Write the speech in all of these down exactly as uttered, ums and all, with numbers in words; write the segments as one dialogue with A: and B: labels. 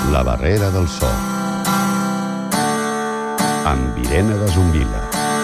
A: La barrera del so. Amb Irene de Zumbila.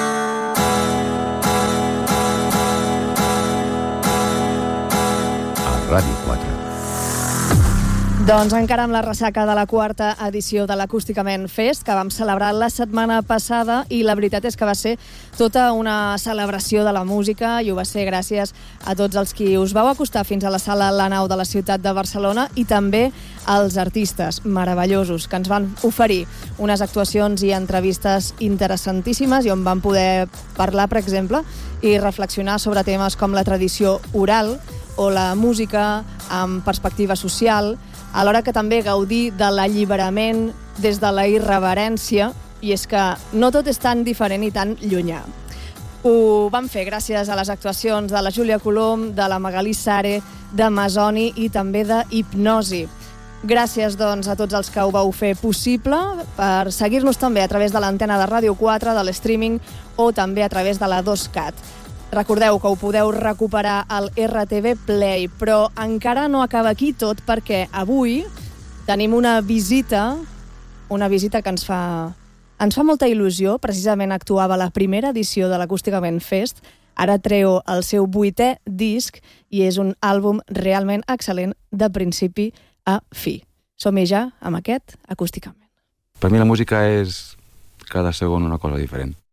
A: A Ràdio quatre.
B: Doncs encara amb la ressaca de la quarta edició de l'Acústicament Fest, que vam celebrar la setmana passada, i la veritat és que va ser tota una celebració de la música, i ho va ser gràcies a tots els qui us vau acostar fins a la sala La Nau de la ciutat de Barcelona, i també als artistes meravellosos que ens van oferir unes actuacions i entrevistes interessantíssimes, i on vam poder parlar, per exemple, i reflexionar sobre temes com la tradició oral o la música amb perspectiva social, alhora que també gaudir de l'alliberament des de la irreverència, i és que no tot és tan diferent i tan llunyà. Ho vam fer gràcies a les actuacions de la Júlia Colom, de la Magalí Sare, de Masoni i també de Hipnosi. Gràcies, doncs, a tots els que ho vau fer possible, per seguir-nos també a través de l'antena de Ràdio quatre, de l'streaming o també a través de la dos cat. Recordeu que ho podeu recuperar al R T V Play, però encara no acaba aquí tot, perquè avui tenim una visita, una visita que ens fa, ens fa molta il·lusió. Precisament actuava la primera edició de l'Acústicament Fest, ara treu el seu vuitè disc i és un àlbum realment excel·lent de principi a fi. Som-hi ja amb aquest Acústicament.
C: Per mi la música és cada segon una cosa diferent.